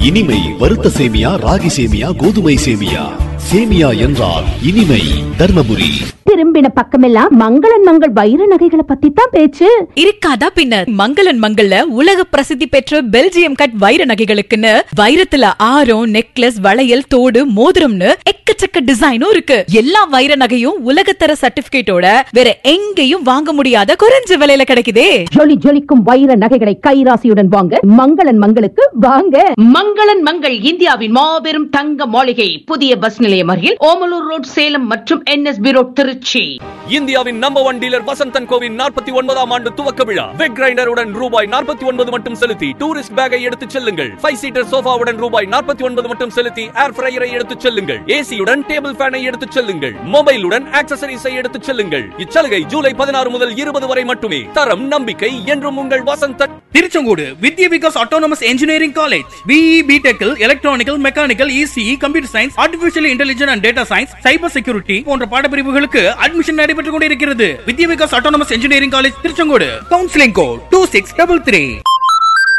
இனிமை வறுத்த சேமியா, ராகி சேமியா, கோதுமை சேமியா. சேமியா என்றால் இனிமை. தர்மபுரி. திரும்பின பக்கமெல்லாம் மங்களன் மங்கள் வைர நகைகளை பத்தி தான் பேச்சு. இருக்காதா பின்ன? மங்களன் மங்கள்ல உலக பிரசித்தி பெற்ற பெல்ஜியம் கட் வைர நகைகளுக்குன்னு வைரத்துல ஆரம், நெக்லஸ், வளையல், தோடு, மோதிரம்னு எக்கச்சக்க டிசைனும் இருக்கு. எல்லா வைர நகையும் உலகத்தர சர்டிபிகேட்டோட வேற எங்கேயும் வாங்க முடியாத குறைஞ்ச விலையில கிடைக்குதே. ஜொலி ஜொலிக்கும் வைர நகைகளை கைராசியுடன் வாங்க மங்களன் மங்களுக்கு வாங்க. மங்களன் மங்கள் இந்தியாவின் மாபெரும் தங்க மாளிகை, புதிய பஸ் நிலையம் அருகில், ஓமலூர் ரோட், சேலம் மற்றும் NSB ரோட், திருச்சி. இந்தியாவின் நம்பர் 1 டீலர் வசந்தன் கோவின் 49ஆம் ஆண்டு துவக்க விழா. வெக் கிரைண்டருடன் ரூபாய் 49 மட்டும் செலுத்தி டூரிஸ்ட் பேக்கை எடுத்துச் செல்லுங்கள். 5 சீட்டர் சோஃபாவுடன் ரூபாய் 49 மட்டும் செலுத்தி ஏர் ஃப்ரையரை எடுத்துச் செல்லுங்கள். ஏசியுடன் டேபிள் ஃபேனை எடுத்துச் செல்லுங்கள். மொபைலுடன் ஆக்சசரிஸை எடுத்துச் செல்லுங்கள். இச்சலுகை ஜூலை 16 முதல் 20 வரை மட்டுமே. தரம், நம்பிக்கை என்றும் உங்கள் வசந்தன். திருச்செங்கோடு வித்யா Vikas autonomous engineering college. BE, BTech, electronical, mechanical, ECE, computer science, artificial intelligence and data science, cyber security போன்ற பாடப்பிரிவுகளுக்கு அட்மிஷன் நடைபெற்றுக் கொண்டிருக்கிறது. வித்யா Vikas autonomous engineering college, Tiruchengode. Counselling code 2633.